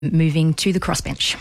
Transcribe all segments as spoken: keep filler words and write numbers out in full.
moving to the crossbench.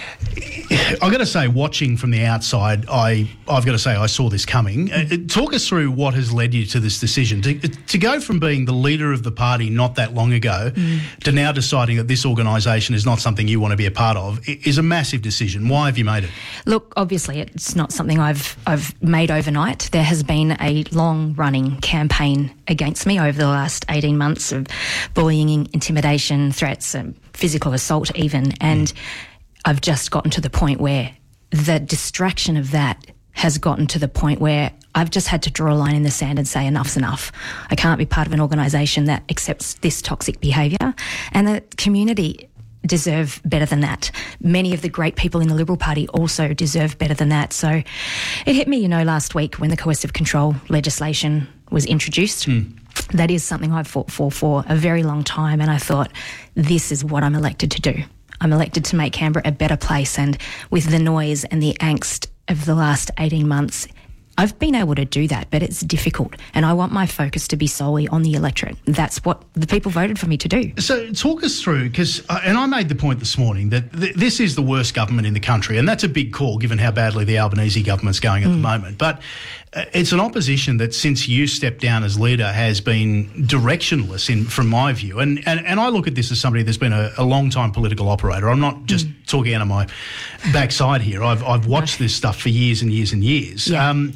I've got to say, watching from the outside, I, I've got to say I saw this coming. Uh, talk us through what has led you to this decision. To, to go from being the leader of the party not that long ago mm. to now deciding that this organisation is not something you want to be a part of is a massive decision. Why have you made it? Look, obviously it's not something I've, I've made overnight. There has been a long-running campaign against me over the last eighteen months of bullying, intimidation, threats, and physical assault even, and mm. I've just gotten to the point where the distraction of that has gotten to the point where I've just had to draw a line in the sand and say enough's enough. I can't be part of an organisation that accepts this toxic behaviour, and the community deserve better than that. Many of the great people in the Liberal Party also deserve better than that. So it hit me, you know, last week when the coercive control legislation was introduced. Mm. That is something I've fought for for a very long time, and I thought, this is what I'm elected to do. I'm elected to make Canberra a better place, and with the noise and the angst of the last eighteen months, I've been able to do that, but it's difficult, and I want my focus to be solely on the electorate. That's what the people voted for me to do. So talk us through, because, uh, and I made the point this morning that th- this is the worst government in the country, and that's a big call given how badly the Albanese government's going at mm. the moment. But uh, it's an opposition that since you stepped down as leader has been directionless in, from my view. And, and, and I look at this as somebody that's been a, a long-time political operator. I'm not just mm. talking out of my backside here. I've, I've watched this stuff for years and years and years. Yeah. Um,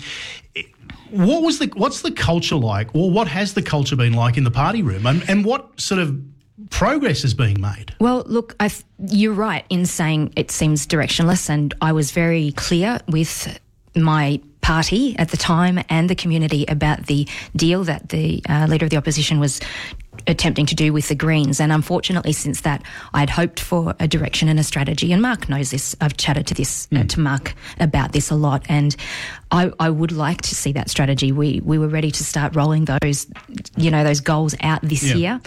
What was the what's the culture like, or what has the culture been like in the party room, and, and what sort of progress is being made? Well, look, I've, you're right in saying it seems directionless, and I was very clear with my party at the time and the community about the deal that the uh, Leader of the Opposition was attempting to do with the Greens. And unfortunately, since that, I'd hoped for a direction and a strategy. And Mark knows this. I've chatted to this mm. uh, to Mark about this a lot, and I, I would like to see that strategy. We we were ready to start rolling those, you know, those goals out this yeah. year,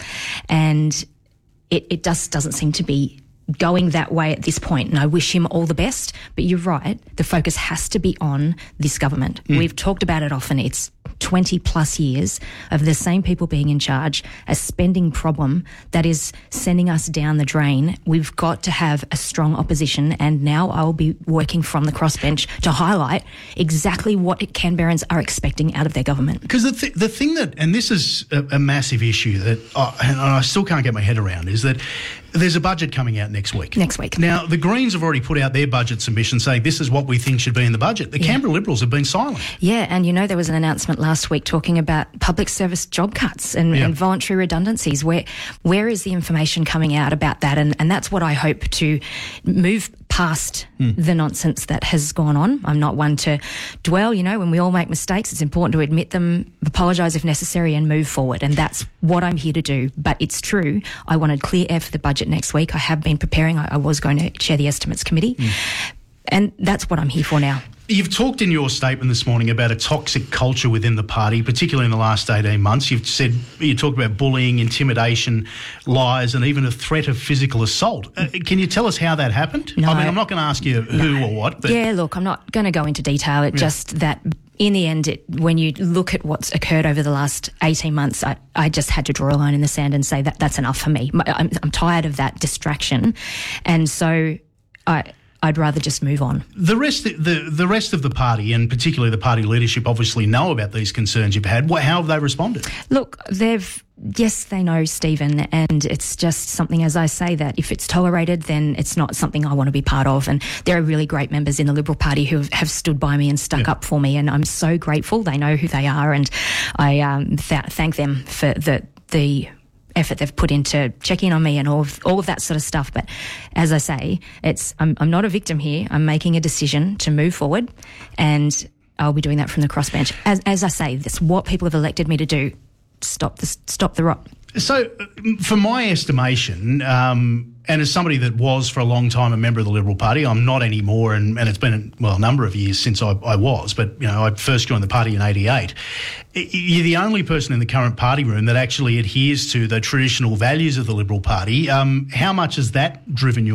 and it, it just doesn't seem to be going that way at this point, and I wish him all the best. But you're right, the focus has to be on this government. Mm. We've talked about it often. It's twenty plus years of the same people being in charge, a spending problem that is sending us down the drain. We've got to have a strong opposition, and now I'll be working from the crossbench to highlight exactly what Canberrans are expecting out of their government. Because the, th- the thing that, and this is a, a massive issue that I, and I still can't get my head around, is that there's a budget coming out next week. Next week. Now, the Greens have already put out their budget submission saying this is what we think should be in the budget. The yeah. Canberra Liberals have been silent. Yeah, and you know there was an announcement last week talking about public service job cuts and, yeah. and voluntary redundancies. Where where is the information coming out about that? And, and that's what I hope to move past mm. the nonsense that has gone on. I'm not one to dwell, you know, when we all make mistakes, it's important to admit them, apologise if necessary, and move forward. And that's what I'm here to do. But it's true, I wanted clear air for the budget next week. I have been preparing. I, I was going to chair the Estimates Committee. Mm. And that's what I'm here for now. You've talked in your statement this morning about a toxic culture within the party, particularly in the last eighteen months. You've said, you talked about bullying, intimidation, lies, and even a threat of physical assault. Uh, can you tell us how that happened? No. I mean, I'm not going to ask you who no. or what. But yeah, look, I'm not going to go into detail. It's yeah. just that in the end, it, when you look at what's occurred over the last eighteen months, I, I just had to draw a line in the sand and say that that's enough for me. I'm, I'm tired of that distraction. And so I... I'd rather just move on. The rest, the the rest of the party, and particularly the party leadership, obviously know about these concerns you've had. How have they responded? Look, they've yes, they know, Stephen, and it's just something, as I say, that if it's tolerated, then it's not something I want to be part of. And there are really great members in the Liberal Party who have, have stood by me and stuck yeah. up for me, and I'm so grateful. They know who they are, and I um, th- thank them for the the. effort they've put into checking on me and all of, all of that sort of stuff. But as I say, it's I'm, I'm not a victim here. I'm making a decision to move forward, and I'll be doing that from the crossbench. As, as I say, that's what people have elected me to do. Stop the, stop the rot. So, for my estimation, um, and as somebody that was for a long time a member of the Liberal Party, I'm not anymore, and, and it's been, well, a number of years since I, I was, but, you know, I first joined the party in eighty-eight. You're the only person in the current party room that actually adheres to the traditional values of the Liberal Party. Um, how much has that driven your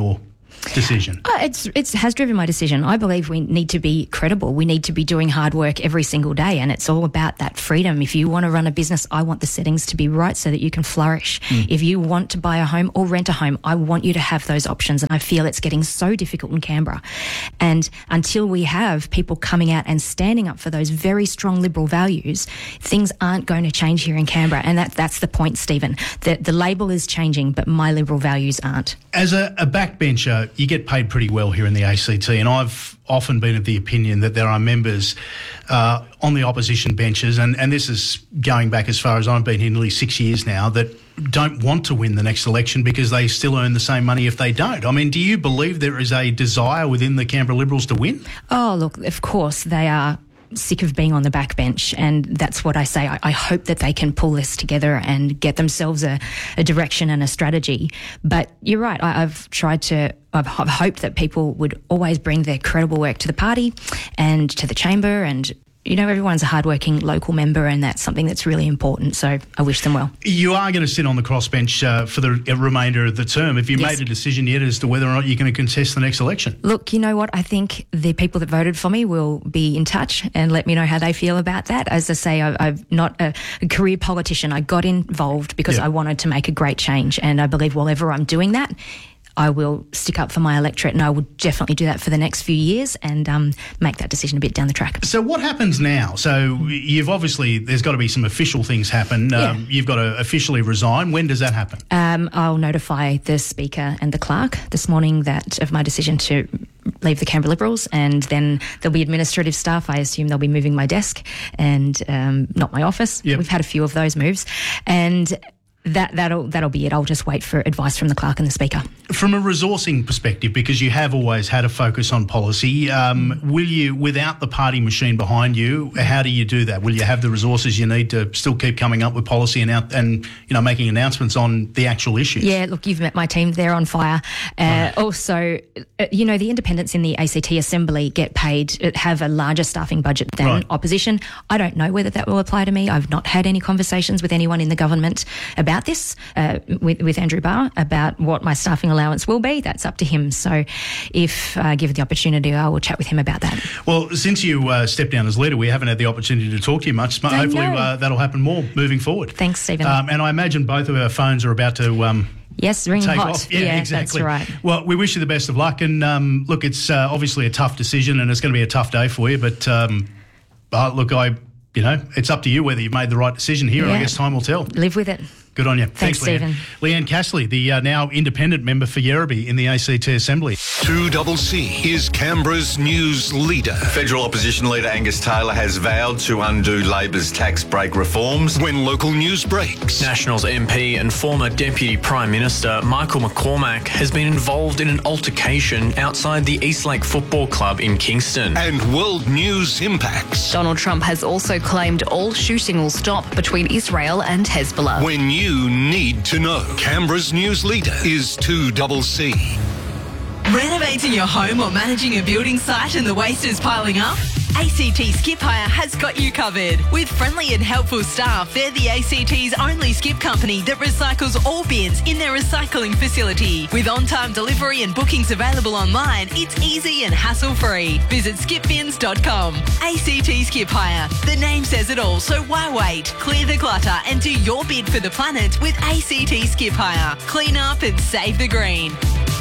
decision? Uh, it's it has driven my decision. I believe we need to be credible. We need to be doing hard work every single day, and it's all about that freedom. If you want to run a business, I want the settings to be right so that you can flourish. Mm. If you want to buy a home or rent a home, I want you to have those options, and I feel it's getting so difficult in Canberra. And until we have people coming out and standing up for those very strong Liberal values, things aren't going to change here in Canberra. And that, that's the point, Stephen. The, the label is changing, but my Liberal values aren't. As a, a backbencher, you get paid pretty well here in the A C T, and I've often been of the opinion that there are members uh, on the opposition benches, and, and this is going back as far as I've been here nearly six years now, that don't want to win the next election because they still earn the same money if they don't. I mean, do you believe there is a desire within the Canberra Liberals to win? Oh, look, of course they are sick of being on the backbench, and that's what I say. I, I hope that they can pull this together and get themselves a, a direction and a strategy. But you're right, I, I've tried to, I've, I've hoped that people would always bring their credible work to the party and to the chamber, and you know, everyone's a hardworking local member, and that's something that's really important. So I wish them well. You are going to sit on the crossbench uh, for the remainder of the term. Have you yes. made a decision yet as to whether or not you're going to contest the next election? Look, you know what? I think the people that voted for me will be in touch and let me know how they feel about that. As I say, I, I'm not a, a career politician. I got involved because yep. I wanted to make a great change, and I believe whatever I'm doing that, I will stick up for my electorate, and I will definitely do that for the next few years and um, make that decision a bit down the track. So what happens now? So you've obviously, there's got to be some official things happen. Yeah. Um, you've got to officially resign. When does that happen? Um, I'll notify the Speaker and the Clerk this morning that of my decision to leave the Canberra Liberals, and then there'll be administrative staff. I assume they'll be moving my desk and um, not my office. Yep. We've had a few of those moves, and That, that'll that'll be it. I'll just wait for advice from the Clerk and the Speaker. From a resourcing perspective, because you have always had a focus on policy, um, will you, without the party machine behind you, how do you do that? Will you have the resources you need to still keep coming up with policy and, out, and you know, making announcements on the actual issues? Yeah, look, you've met my team. They're on fire. Uh, right. Also, uh, you know, the independents in the A C T Assembly get paid, have a larger staffing budget than right. opposition. I don't know whether that will apply to me. I've not had any conversations with anyone in the government about this, uh, with, with Andrew Barr, about what my staffing allowance will be. That's up to him. So if uh, given the opportunity, I will chat with him about that. Well, since you uh, stepped down as leader, we haven't had the opportunity to talk to you much. But hopefully uh, that'll happen more moving forward. Thanks, Stephen. Um, and I imagine both of our phones are about to... Um, Yes, ring take hot. Off. Yeah, yeah, exactly. That's right. Well, we wish you the best of luck. And um, look, it's uh, obviously a tough decision, and it's going to be a tough day for you. But um, uh, look, I, you know, it's up to you whether you've made the right decision here. Yeah. I guess time will tell. Live with it. Good on you. Thanks, Thanks Stephen. Leanne. Leanne Castley, the uh, now independent member for Yerrabee in the A C T Assembly. two C C is Canberra's news leader. Federal opposition leader Angus Taylor has vowed to undo Labor's tax break reforms. When local news breaks. Nationals M P and former Deputy Prime Minister Michael McCormack has been involved in an altercation outside the Eastlake Football Club in Kingston. And world news impacts. Donald Trump has also claimed all shooting will stop between Israel and Hezbollah. When you need to know. Canberra's news leader is two C C. Renovating your home or managing a building site and the waste is piling up? A C T Skip Hire has got you covered. With friendly and helpful staff, they're the A C T's only skip company that recycles all bins in their recycling facility. With on-time delivery and bookings available online, it's easy and hassle-free. Visit skip bins dot com. A C T Skip Hire. The name says it all, so why wait? Clear the clutter and do your bid for the planet with A C T Skip Hire. Clean up and save the green.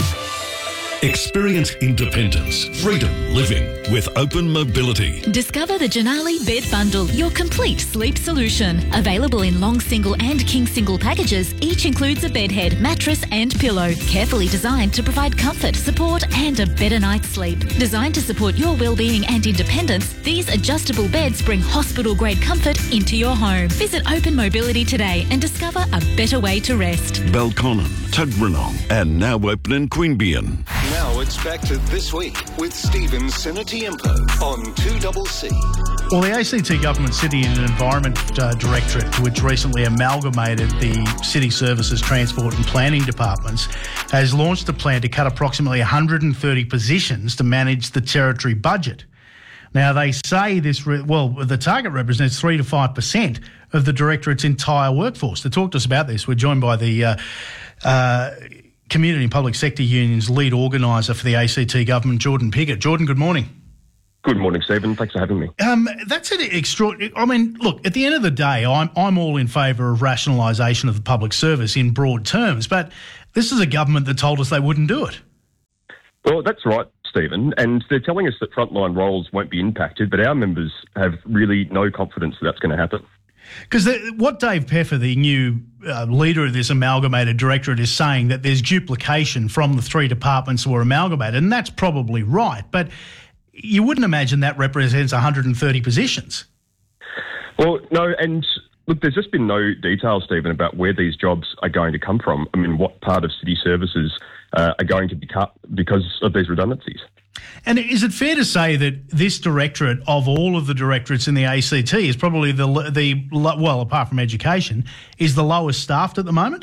Experience independence, freedom living with Open Mobility. Discover the Janali Bed Bundle, your complete sleep solution. Available in long single and king single packages, each includes a bed head, mattress and pillow. Carefully designed to provide comfort, support and a better night's sleep. Designed to support your well-being and independence, these adjustable beds bring hospital-grade comfort into your home. Visit Open Mobility today and discover a better way to rest. Belconnen, Tuggeranong and now open in Queanbeyan. Now it's back to This Week with Stephen Sinatiempo on two C C. Well, the A C T Government City and Environment uh, Directorate, which recently amalgamated the City Services, Transport and Planning Departments, has launched a plan to cut approximately one hundred thirty positions to manage the territory budget. Now, they say this, re- well, the target represents three to five percent of the Directorate's entire workforce. To talk to us about this, we're joined by the... Uh, uh, Community and Public Sector Union's lead organiser for the A C T government, Jordan Piggott. Jordan, good morning. Good morning, Stephen. Thanks for having me. Um, that's an extraordinary. I mean, look, at the end of the day, I'm I'm all in favour of rationalisation of the public service in broad terms, but this is a government that told us they wouldn't do it. Well, that's right, Stephen, and they're telling us that frontline roles won't be impacted, but our members have really no confidence that that's going to happen. Because what Dave Peffer, the new uh, leader of this amalgamated directorate, is saying that there's duplication from the three departments that were amalgamated, and that's probably right, but you wouldn't imagine that represents one hundred thirty positions. Well, no, and look, there's just been no detail, Stephen, about where these jobs are going to come from. I mean, what part of city services uh, are going to be cut because of these redundancies. And is it fair to say that this directorate, of all of the directorates in the A C T, is probably the, the well, apart from education, is the lowest staffed at the moment?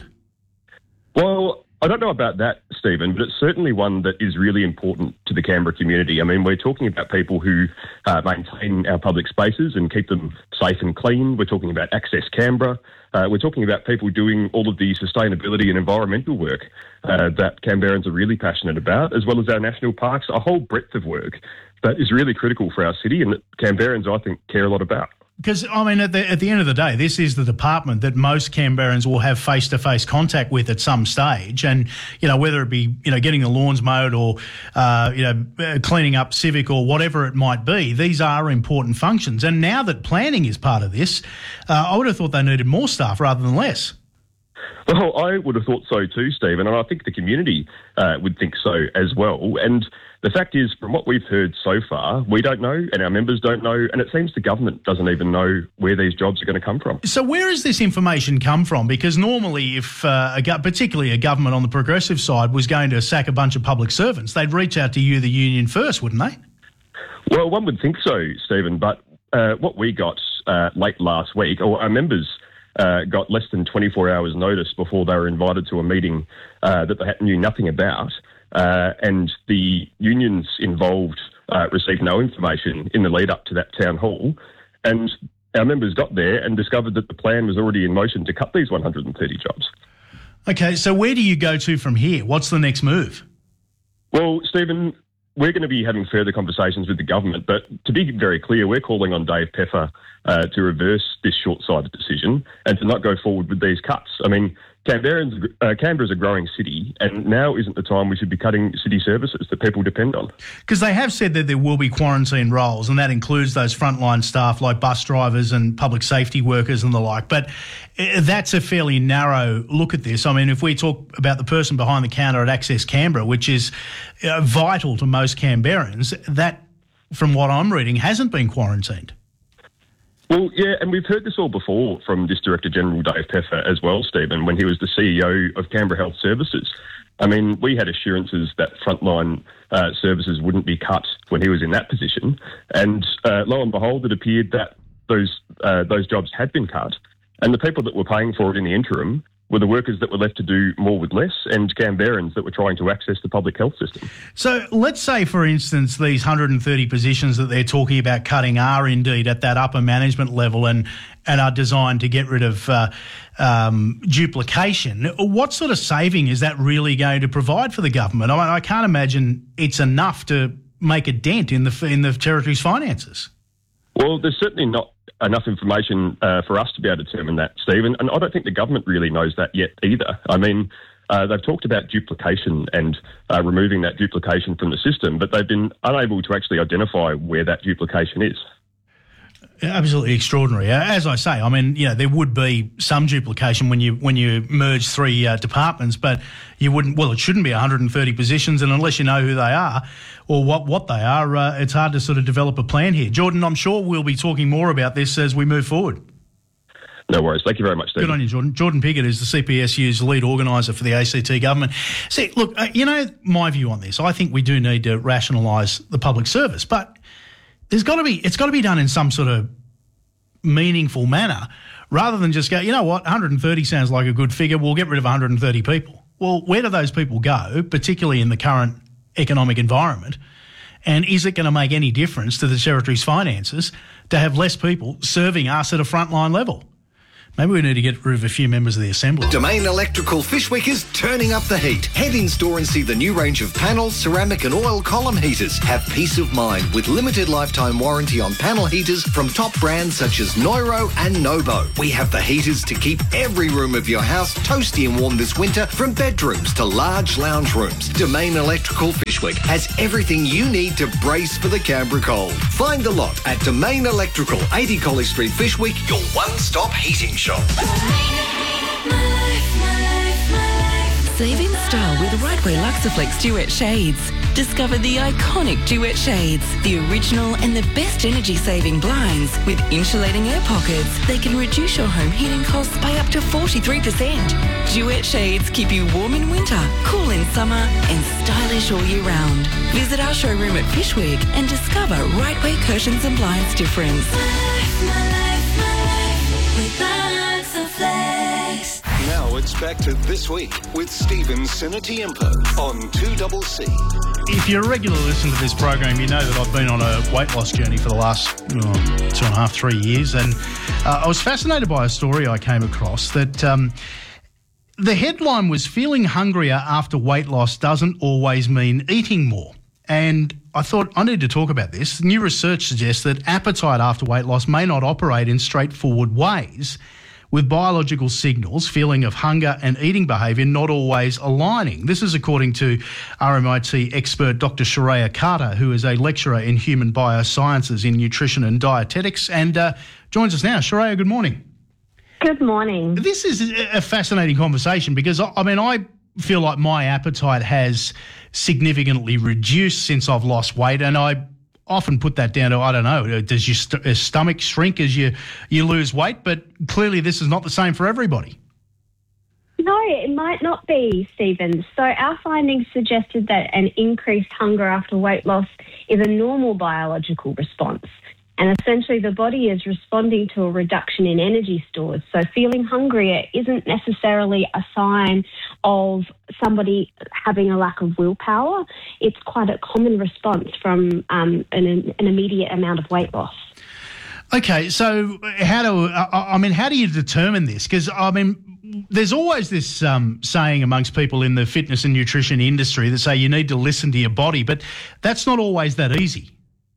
Well, I don't know about that, Stephen, but it's certainly one that is really important to the Canberra community. I mean, we're talking about people who uh, maintain our public spaces and keep them safe and clean. We're talking about Access Canberra. Uh, we're talking about people doing all of the sustainability and environmental work uh, that Canberrans are really passionate about, as well as our national parks, a whole breadth of work that is really critical for our city and that Canberrans, I think, care a lot about. Because, I mean, at the, at the end of the day, this is the department that most Canberrans will have face-to-face contact with at some stage. And, you know, whether it be, you know, getting the lawns mowed or, uh, you know, cleaning up Civic or whatever it might be, these are important functions. And now that planning is part of this, uh, I would have thought they needed more staff rather than less. Well, I would have thought so too, Stephen, and I think the community uh, would think so as well. And the fact is, from what we've heard so far, we don't know and our members don't know, and it seems the government doesn't even know where these jobs are going to come from. So where has this information come from? Because normally if, uh, a go- particularly a government on the progressive side was going to sack a bunch of public servants, they'd reach out to you, the union, first, wouldn't they? Well, one would think so, Stephen, but uh, what we got uh, late last week, or our members Uh, got less than twenty-four hours notice before they were invited to a meeting uh, that they knew nothing about, uh, and the unions involved uh, received no information in the lead up to that town hall, and our members got there and discovered that the plan was already in motion to cut these one hundred thirty jobs. Okay, so where do you go to from here? What's the next move? Well, Stephen, we're going to be having further conversations with the government, but to be very clear, we're calling on Dave Peffer uh, to reverse this short-sighted decision and to not go forward with these cuts. I mean, Canberrans, uh, Canberra's a growing city, and now isn't the time we should be cutting city services that people depend on. Because they have said that there will be quarantine roles, and that includes those frontline staff like bus drivers and public safety workers and the like. But uh, that's a fairly narrow look at this. I mean, if we talk about the person behind the counter at Access Canberra, which is uh, vital to most Canberrans, that, from what I'm reading, hasn't been quarantined. Well, yeah, and we've heard this all before from this Director General, Dave Peffer, as well, Stephen, when he was the C E O of Canberra Health Services. I mean, we had assurances that frontline uh, services wouldn't be cut when he was in that position, and uh, lo and behold, it appeared that those uh, those jobs had been cut, and the people that were paying for it in the interim were the workers that were left to do more with less, and Canberrans that were trying to access the public health system. So let's say, for instance, these one hundred thirty positions that they're talking about cutting are indeed at that upper management level and, and are designed to get rid of uh, um, duplication. What sort of saving is that really going to provide for the government? I mean, I can't imagine it's enough to make a dent in the in the territory's finances. Well, there's certainly not enough information uh, for us to be able to determine that, Stephen, and I don't think the government really knows that yet either. I mean, uh, they've talked about duplication and uh, removing that duplication from the system, but they've been unable to actually identify where that duplication is. Absolutely extraordinary. As I say, I mean, you know, there would be some duplication when you when you merge three uh, departments, but you wouldn't. Well, it shouldn't be one hundred thirty positions, and unless you know who they are or what what they are, uh, it's hard to sort of develop a plan here. Jordan, I'm sure we'll be talking more about this as we move forward. No worries. Thank you very much, Stephen. Good on you, Jordan. Jordan Piggott is the C P S U's lead organiser for the A C T government. See, look, uh, you know, my view on this, I think we do need to rationalise the public service, but there's got to be, it's got to be done in some sort of meaningful manner rather than just go, you know what, one hundred thirty sounds like a good figure, we'll get rid of one hundred thirty people. Well, where do those people go, particularly in the current economic environment? And is it going to make any difference to the territory's finances to have less people serving us at a frontline level? Maybe we need to get rid of a few members of the Assembly. Domain Electrical Fishwick is turning up the heat. Head in store and see the new range of panels, ceramic and oil column heaters. Have peace of mind with limited lifetime warranty on panel heaters from top brands such as Neuro and Nobo. We have the heaters to keep every room of your house toasty and warm this winter, from bedrooms to large lounge rooms. Domain Electrical Fishwick has everything you need to brace for the Canberra cold. Find the lot at Domain Electrical, eighty College Street, Fishwick, your one-stop heating shop. Save in style with Rightway Luxaflex Duet Shades. Discover the iconic Duet Shades, the original and the best energy-saving blinds with insulating air pockets. They can reduce your home heating costs by up to forty-three percent. Duet Shades keep you warm in winter, cool in summer and stylish all year round. Visit our showroom at Fishwick and discover Rightway Curtains and Blinds difference. Now it's back to This Week with Stephen Sinatiempo on two C C. If you're a regular listener to this program, you know that I've been on a weight loss journey for the last oh, two and a half, three years. And uh, I was fascinated by a story I came across that um, the headline was, "Feeling hungrier after weight loss doesn't always mean eating more." And I thought I need to talk about this. New research suggests that appetite after weight loss may not operate in straightforward ways, with biological signals, feeling of hunger and eating behaviour not always aligning. This is according to R M I T expert Doctor Shreya Carter, who is a lecturer in human biosciences in nutrition and dietetics, and uh, joins us now. Shreya, good morning. Good morning. This is a fascinating conversation because, I mean, I feel like my appetite has significantly reduced since I've lost weight, and I often put that down to, I don't know, does your st- stomach shrink as you, you lose weight? But clearly this is not the same for everybody. No, it might not be, Stephen. So our findings suggested that an increased hunger after weight loss is a normal biological response. And essentially the body is responding to a reduction in energy stores. So feeling hungrier isn't necessarily a sign of somebody having a lack of willpower. It's quite a common response from um, an, an immediate amount of weight loss. Okay, so how do I mean? How do you determine this? Because I mean, there's always this um, saying amongst people in the fitness and nutrition industry that say you need to listen to your body, but that's not always that easy.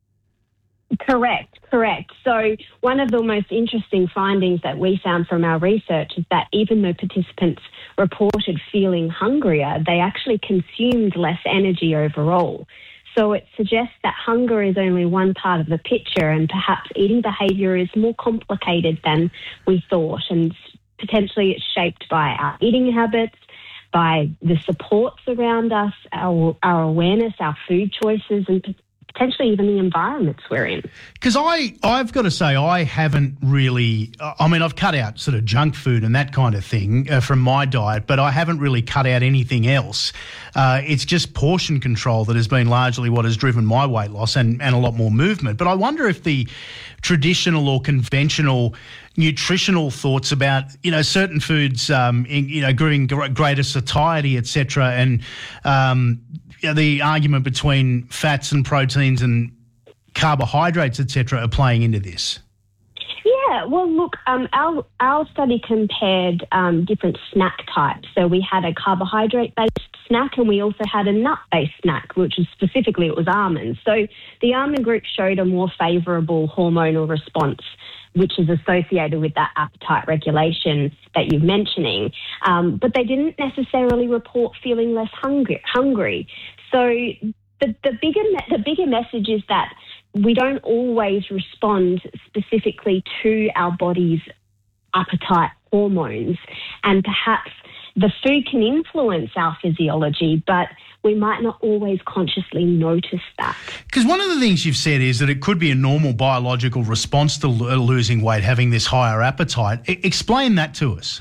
Correct, correct. So one of the most interesting findings that we found from our research is that even though participants reported feeling hungrier, they actually consumed less energy overall. So it suggests that hunger is only one part of the picture, and perhaps eating behaviour is more complicated than we thought, and potentially it's shaped by our eating habits, by the supports around us, our, our awareness, our food choices, and potentially even the environments we're in. Because I, I've got to say, I haven't really, I mean, I've cut out sort of junk food and that kind of thing uh, from my diet, but I haven't really cut out anything else. Uh, it's just portion control that has been largely what has driven my weight loss and, and a lot more movement. But I wonder if the traditional or conventional nutritional thoughts about, you know, certain foods, um, in, you know, giving greater satiety, et cetera, and um, the argument between fats and proteins and carbohydrates, et cetera, are playing into this. Yeah, well, look, um, our our study compared um, different snack types. So we had a carbohydrate-based snack, and we also had a nut-based snack, which was specifically, it was almonds. So the almond group showed a more favourable hormonal response, which is associated with that appetite regulation that you're mentioning. Um, but they didn't necessarily report feeling less hungry. hungry. So the, the bigger the bigger message is that we don't always respond specifically to our body's appetite hormones, and perhaps the food can influence our physiology, but we might not always consciously notice that. Because one of the things you've said is that it could be a normal biological response to lo- losing weight, having this higher appetite. I- explain that to us.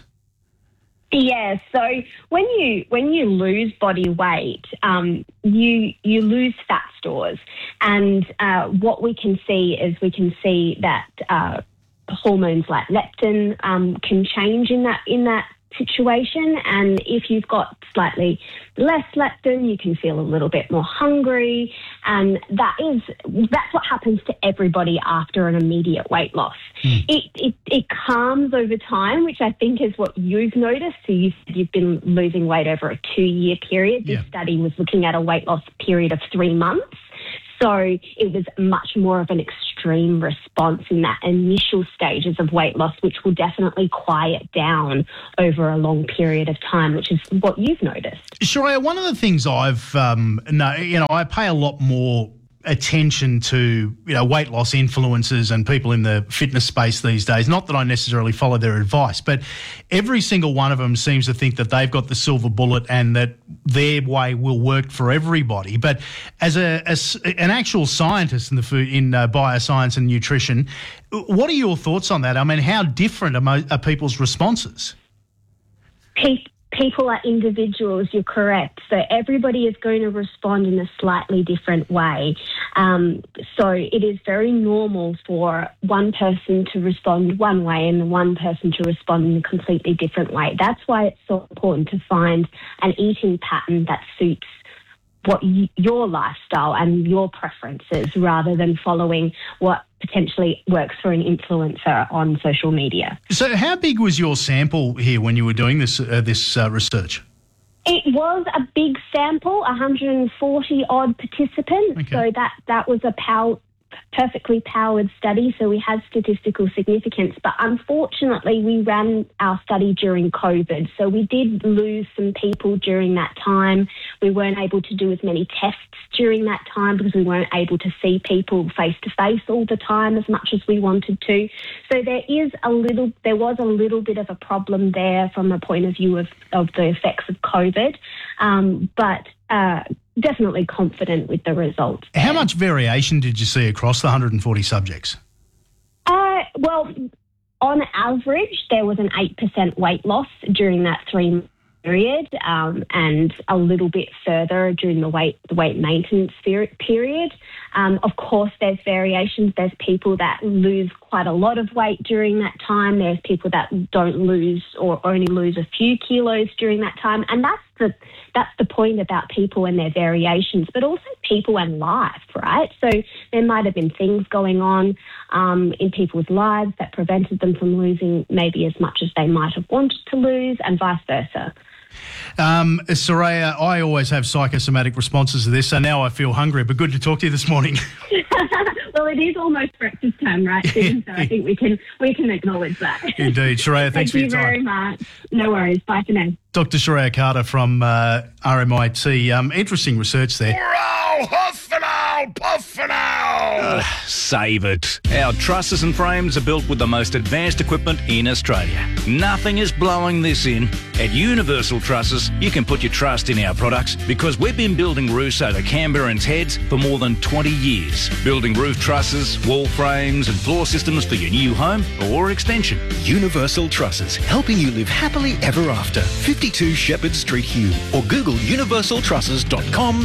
Yeah, so when you when you lose body weight, um, you you lose fat stores, and uh, what we can see is we can see that uh, hormones like leptin um, can change in that in that situation, and if you've got slightly less leptin, you can feel a little bit more hungry, and that is that's what happens to everybody after an immediate weight loss. Mm. It, it it calms over time, which I think is what you've noticed. So you said you've been losing weight over a two-year period. This yeah. study was looking at a weight loss period of three months. So it was much more of an extreme response in that initial stages of weight loss, which will definitely quiet down over a long period of time, which is what you've noticed. Soraya, one of the things I've, um, no, you know, I pay a lot more attention to, you know, weight loss influencers and people in the fitness space these days. Not that I necessarily follow their advice, but every single one of them seems to think that they've got the silver bullet and that their way will work for everybody. But as a as an actual scientist in the food in uh, bioscience and nutrition, what are your thoughts on that? I mean, how different are, mo- are people's responses? People. People are individuals, you're correct. So everybody is going to respond in a slightly different way. Um, so it is very normal for one person to respond one way and one person to respond in a completely different way. That's why it's so important to find an eating pattern that suits what y- your lifestyle and your preferences, rather than following what potentially works for an influencer on social media. So how big was your sample here when you were doing this uh, this uh, research? It was a big sample, one hundred forty odd participants. Okay. So that, that was a pow- perfectly powered study, so we had statistical significance. But unfortunately, we ran our study during COVID, so we did lose some people during that time. We weren't able to do as many tests during that time because we weren't able to see people face-to-face all the time as much as we wanted to. So there is a little, there was a little bit of a problem there from a point of view of, of the effects of COVID, um, but uh, definitely confident with the results. How much variation did you see across the one hundred forty subjects? Uh, well, on average, there was an eight percent weight loss during that three period, um, and a little bit further during the weight the weight maintenance period. Um, of course, there's variations. There's people that lose quite a lot of weight during that time. There's people that don't lose or only lose a few kilos during that time, and that's the that's the point about people and their variations, but also people and life, right? So there might have been things going on um, in people's lives that prevented them from losing maybe as much as they might have wanted to lose, and vice versa. Um, Soraya, I always have psychosomatic responses to this, so now I feel hungry, but good to talk to you this morning. Well, it is almost breakfast time, right, Stephen? So I think we can we can acknowledge that. Indeed. Soraya, thanks Thank for your time. Thank you very much. No worries. Bye for now. Doctor Soraya Carter from uh, R M I T. Um, interesting research there. Hurrah! Huff and owl! Puff and owl! Uh, save it. Our trusses and frames are built with the most advanced equipment in Australia. Nothing is blowing this in. At Universal Trusses, you can put your trust in our products because we've been building roofs over Canberrans' heads for more than twenty years. Building roof trusses, wall frames and floor systems for your new home or extension. Universal Trusses, helping you live happily ever after. fifty-two Shepherd Street, Hume, or Google universal trusses dot com